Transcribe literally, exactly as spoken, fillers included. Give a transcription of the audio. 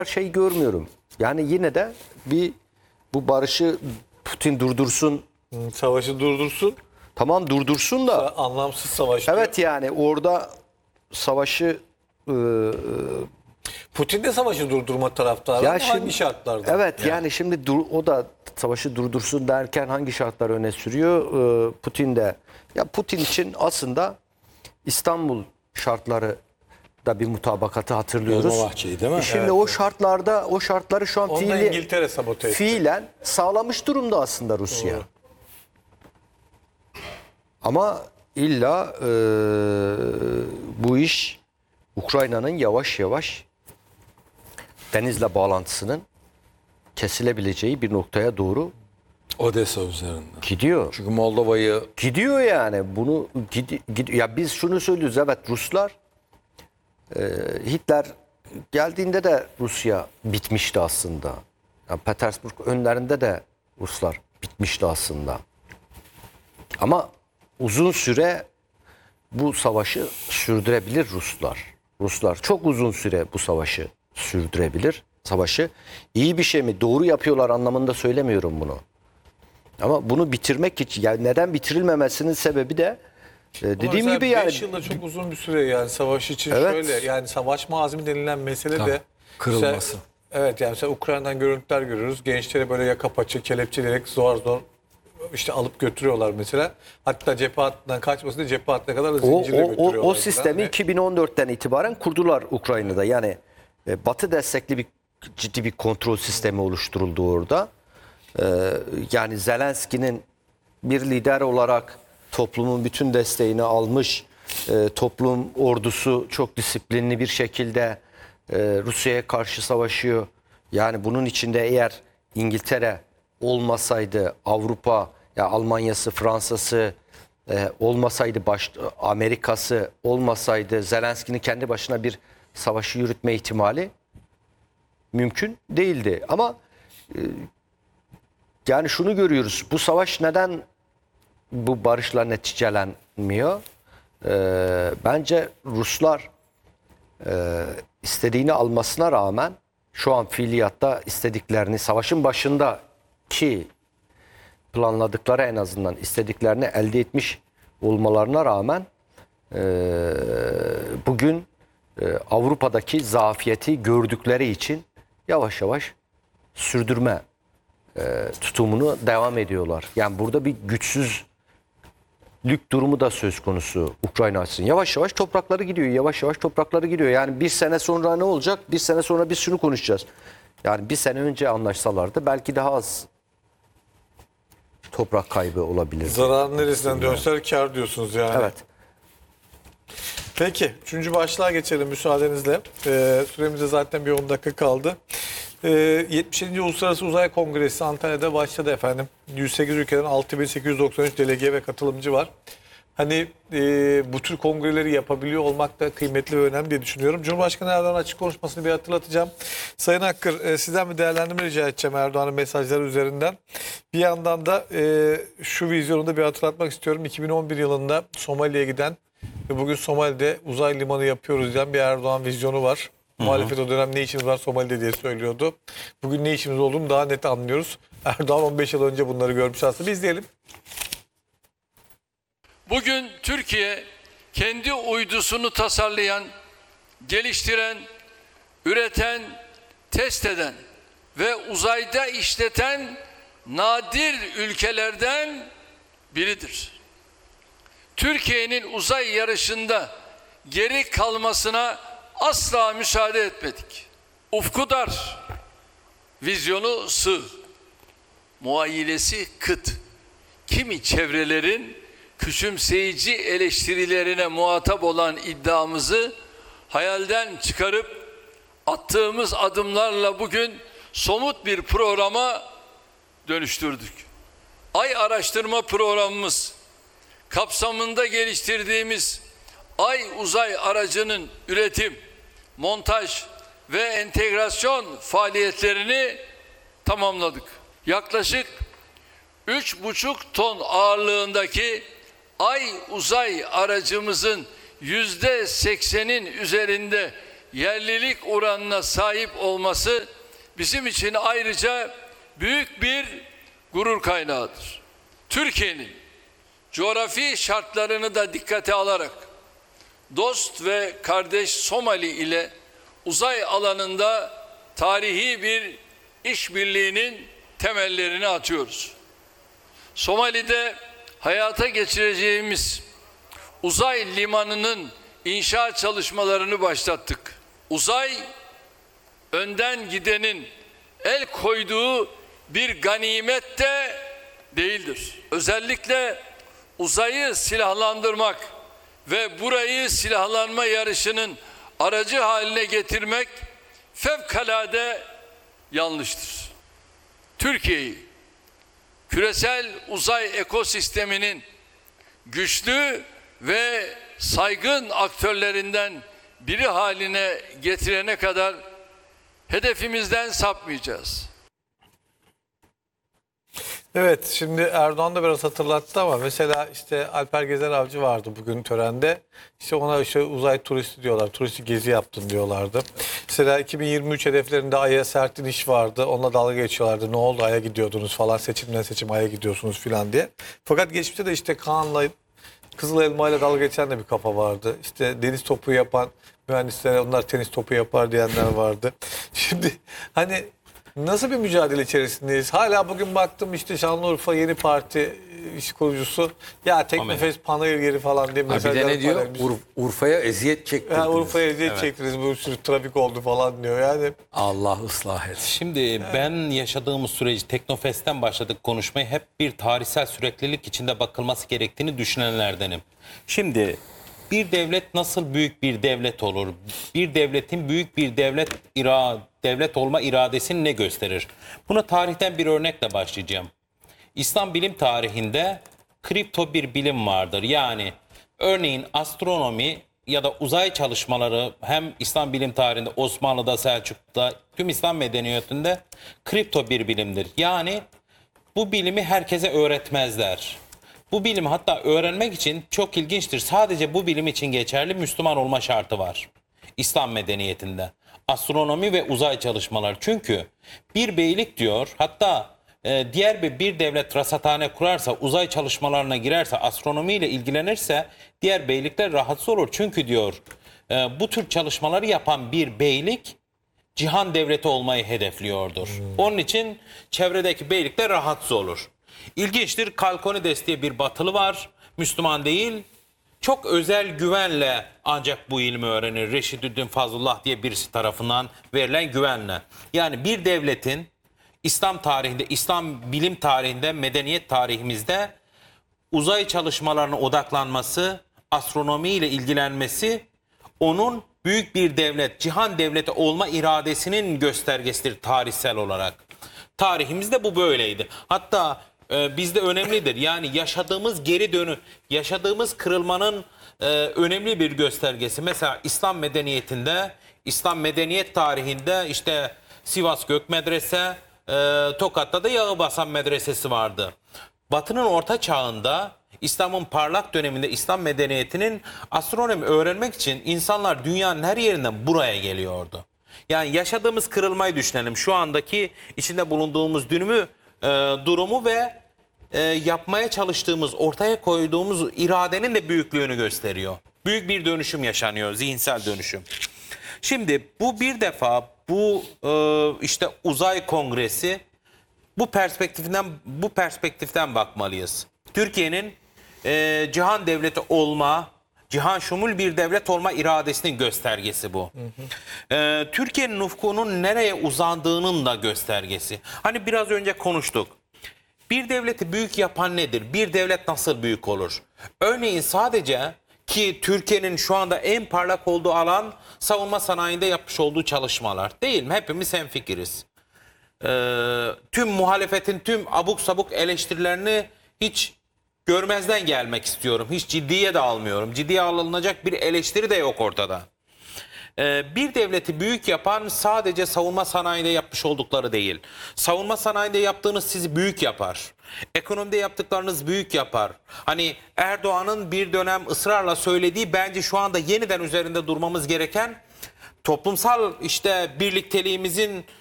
şey görmüyorum. Yani yine de bir bu barışı Putin durdursun. Savaşı durdursun. Tamam durdursun da. Anlamsız savaş. Evet diyor. yani orada savaşı e, Putin de savaşı durdurma taraftarı. ya Ama şimdi, hangi şartlarda? Evet yani, yani şimdi dur, o da savaşı durdursun derken hangi şartlar öne sürüyor? E, Putin de. Ya Putin için aslında İstanbul şartları da bir mutabakatı hatırlıyoruz. Dolmabahçe'yi değil mi? Şimdi Evet, o evet. şartlarda o şartları şu an Onu da fiili, İngiltere sabote etti. fiilen sağlamış durumda aslında Rusya. Doğru. Ama illa e, bu iş Ukrayna'nın yavaş yavaş denizle bağlantısının kesilebileceği bir noktaya doğru Odessa üzerinden. gidiyor. Çünkü Moldova'yı Gidiyor yani. Bunu gidi, gidi- ya biz şunu söylüyoruz, evet Ruslar e, Hitler geldiğinde de Rusya bitmişti aslında. Yani Petersburg önlerinde de Ruslar bitmişti aslında. Ama uzun süre bu savaşı sürdürebilir Ruslar. Ruslar çok uzun süre bu savaşı sürdürebilir. Savaşı iyi bir şey mi? Doğru yapıyorlar anlamında söylemiyorum bunu. Ama bunu bitirmek için, yani neden bitirilmemesinin sebebi de e, dediğim gibi yani beş yılda çok uzun bir süre yani savaş için. Evet. Şöyle yani savaşma azmi denilen mesele Tabii, de kırılması. Mesela, evet yani mesela Ukrayna'dan görüntüler görüyoruz. Gençleri böyle yaka paça kelepçeleyerek zor zor işte alıp götürüyorlar mesela. Hatta cephe hattından kaçmasını cephe hattına kadar da o, zincirle o, o, götürüyorlar. o falan. sistemi Ve iki bin on dörtten itibaren kurdular Ukrayna'da. Yani e, Batı destekli bir ciddi bir kontrol sistemi oluşturuldu orada. E, yani Zelenski'nin bir lider olarak toplumun bütün desteğini almış, e, toplum ordusu çok disiplinli bir şekilde e, Rusya'ya karşı savaşıyor. Yani bunun içinde eğer İngiltere olmasaydı, Avrupa, ya Almanya'sı, Fransa'sı e, olmasaydı, baş, Amerika'sı olmasaydı, Zelenski'nin kendi başına bir savaşı yürütme ihtimali mümkün değildi. Ama e, yani şunu görüyoruz, bu savaş neden bu barışla neticelenmiyor? Ee, bence Ruslar e, istediğini almasına rağmen şu an fiiliyatta istediklerini, savaşın başındaki planladıkları en azından istediklerini elde etmiş olmalarına rağmen e, bugün e, Avrupa'daki zafiyeti gördükleri için yavaş yavaş sürdürme e, tutumunu devam ediyorlar. Yani burada bir güçsüzlük durumu da söz konusu Ukrayna açısından. Yavaş yavaş toprakları gidiyor. Yavaş yavaş toprakları gidiyor. Yani bir sene sonra ne olacak? Bir sene sonra biz şunu konuşacağız. Yani bir sene önce anlaşsalardı belki daha az toprak kaybı olabilir. zararın neresinden dönseler kar diyorsunuz yani. Evet. Peki. Üçüncü başlığa geçelim müsaadenizle. Ee, süremizde zaten bir on dakika kaldı. Ee, yetmişinci Uluslararası Uzay Kongresi Antalya'da başladı efendim. yüz sekiz ülkeden altı bin sekiz yüz doksan üç delege ve katılımcı var. Hani e, bu tür kongreleri yapabiliyor olmak da kıymetli ve önemli diye düşünüyorum. Cumhurbaşkanı Erdoğan açık konuşmasını bir hatırlatacağım. Sayın Hakkır, e, sizden bir değerlendirme rica edeceğim Erdoğan'ın mesajları üzerinden. Bir yandan da e, şu vizyonu da bir hatırlatmak istiyorum. iki bin on bir yılında Somali'ye giden ve bugün Somali'de uzay limanı yapıyoruz diyen bir Erdoğan vizyonu var. Muhalefet o dönem ne işimiz var Somali'de diye söylüyordu. Bugün ne işimiz olduğunu daha net anlıyoruz. Erdoğan on beş yıl önce bunları görmüş aslında. Biz diyelim. Bugün Türkiye kendi uydusunu tasarlayan, geliştiren, üreten, test eden ve uzayda işleten nadir ülkelerden biridir. Türkiye'nin uzay yarışında geri kalmasına asla müsaade etmedik. Ufku dar, vizyonu sığ, muayyilesi kıt. Kimi çevrelerin küçümseyici eleştirilerine muhatap olan iddiamızı hayalden çıkarıp attığımız adımlarla bugün somut bir programa dönüştürdük. Ay araştırma programımız kapsamında geliştirdiğimiz Ay uzay aracının üretim, montaj ve entegrasyon faaliyetlerini tamamladık. Yaklaşık üç buçuk ton ağırlığındaki Ay uzay aracımızın yüzde seksenin üzerinde yerlilik oranına sahip olması bizim için ayrıca büyük bir gurur kaynağıdır. Türkiye'nin coğrafi şartlarını da dikkate alarak dost ve kardeş Somali ile uzay alanında tarihi bir işbirliğinin temellerini atıyoruz. Somali'de hayata geçireceğimiz uzay limanının inşaat çalışmalarını başlattık. Uzay, önden gidenin el koyduğu bir ganimet de değildir. Özellikle uzayı silahlandırmak ve burayı silahlanma yarışının aracı haline getirmek fevkalade yanlıştır. Türkiye'yi küresel uzay ekosisteminin güçlü ve saygın aktörlerinden biri haline getirene kadar hedefimizden sapmayacağız. Evet, şimdi Erdoğan da biraz hatırlattı ama mesela işte Alper Gezer Avcı vardı bugün törende. İşte ona işte uzay turisti diyorlar, turistik gezi yaptın diyorlardı. Mesela iki bin yirmi üç hedeflerinde Ay'a sert iniş vardı. Onunla dalga geçiyorlardı. Ne oldu, Ay'a gidiyordunuz falan, seçimden seçim Ay'a gidiyorsunuz falan diye. Fakat geçmişte de işte Kaan'la, Kızıl Elma ile dalga geçen de bir kafa vardı. İşte deniz topu yapan mühendislere onlar tenis topu yapar diyenler vardı. Şimdi hani nasıl bir mücadele içerisindeyiz? Hala bugün baktım işte Şanlıurfa Yeni Parti iş kurucusu ya tek Amen. nefes panayır yeri falan diye Ha, bir mesajlar de ne diyor? paylaşmış. Ur- Urfa'ya eziyet çektirdiniz. Ya Urfa'ya eziyet çektiniz, bir sürü trafik oldu falan diyor yani. Allah ıslah etsin. Şimdi ben yaşadığımız süreci Teknofest'ten başladık konuşmayı. Hep bir tarihsel süreklilik içinde bakılması gerektiğini düşünenlerdenim. Şimdi bir devlet nasıl büyük bir devlet olur? Bir devletin büyük bir devlet ira devlet olma iradesini ne gösterir? Buna tarihten bir örnekle başlayacağım. İslam bilim tarihinde kripto bir bilim vardır. Yani örneğin astronomi ya da uzay çalışmaları hem İslam bilim tarihinde, Osmanlı'da, Selçuklu'da, tüm İslam medeniyetinde kripto bir bilimdir. Yani bu bilimi herkese öğretmezler. Bu bilimi hatta öğrenmek için çok ilginçtir. Sadece bu bilim için geçerli Müslüman olma şartı var İslam medeniyetinde. Astronomi ve uzay çalışmaları. Çünkü bir beylik diyor, hatta e, diğer bir, bir devlet rasathane kurarsa, uzay çalışmalarına girerse, astronomiyle ilgilenirse diğer beylikler rahatsız olur. Çünkü diyor e, bu tür çalışmaları yapan bir beylik cihan devleti olmayı hedefliyordur. Hmm. Onun için çevredeki beylikler rahatsız olur. İlginçtir, Kalkonides diye bir batılı var, Müslüman değil. Çok özel güvenle ancak bu ilmi öğrenir. Reşidüddin Fazlullah diye birisi tarafından verilen güvenle. Yani bir devletin İslam tarihinde, İslam bilim tarihinde, medeniyet tarihimizde uzay çalışmalarına odaklanması, astronomiyle ilgilenmesi onun büyük bir devlet, cihan devleti olma iradesinin göstergesidir tarihsel olarak. Tarihimizde bu böyleydi. Hatta e, bizde önemlidir. Yani yaşadığımız geri dönü, yaşadığımız kırılmanın e, önemli bir göstergesi. Mesela İslam medeniyetinde, İslam medeniyet tarihinde işte Sivas Gök Medrese, e, Tokat'ta da Yağıbasan Medresesi vardı. Batı'nın orta çağında, İslam'ın parlak döneminde İslam medeniyetinin astronomi öğrenmek için insanlar dünyanın her yerinden buraya geliyordu. Yani yaşadığımız kırılmayı düşünelim. Şu andaki içinde bulunduğumuz dönümü, e, durumu ve e, yapmaya çalıştığımız, ortaya koyduğumuz iradenin de büyüklüğünü gösteriyor. Büyük bir dönüşüm yaşanıyor, zihinsel dönüşüm. Şimdi bu bir defa bu e, işte uzay kongresi bu perspektiften bu perspektiften bakmalıyız. Türkiye'nin e, cihan devleti olma, cihan şumul bir devlet olma iradesinin göstergesi bu. Hı hı. E, Türkiye'nin ufkunun nereye uzandığının da göstergesi. Hani biraz önce konuştuk. Bir devleti büyük yapan nedir? Bir devlet nasıl büyük olur? Örneğin sadece ki Türkiye'nin şu anda en parlak olduğu alan savunma sanayinde yapmış olduğu çalışmalar. Değil mi? Hepimiz hemfikiriz. Ee, tüm muhalefetin tüm abuk sabuk eleştirilerini hiç görmezden gelmek istiyorum. Hiç ciddiye de almıyorum. Ciddiye alınacak bir eleştiri de yok ortada. Ee, bir devleti büyük yapan sadece savunma sanayinde yapmış oldukları değil. Savunma sanayinde yaptığınız sizi büyük yapar. Ekonomide yaptıklarınız büyük yapar. Hani Erdoğan'ın bir dönem ısrarla söylediği, bence şu anda yeniden üzerinde durmamız gereken, toplumsal işte birlikteliğimizin